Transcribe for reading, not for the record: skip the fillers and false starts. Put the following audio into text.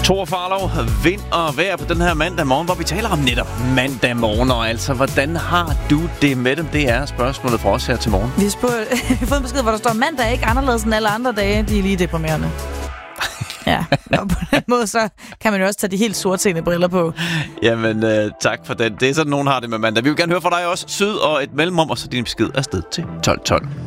Thor Farlov, vind og vejr på den her mandag morgen, hvor vi taler om netop mandag morgen, og altså, hvordan har du det med dem? Det er spørgsmålet for os her til morgen. Vi har fået en besked, hvor der står, mandag er ikke anderledes end alle andre dage. De er lige deprimerende. Ja, og på den måde, så kan man jo også tage de helt sortseende briller på. Jamen, tak for den. Det er sådan, nogen har det med mandag. Vi vil gerne høre fra dig også. Syd og et mellemrum, og så din besked afsted til 1212.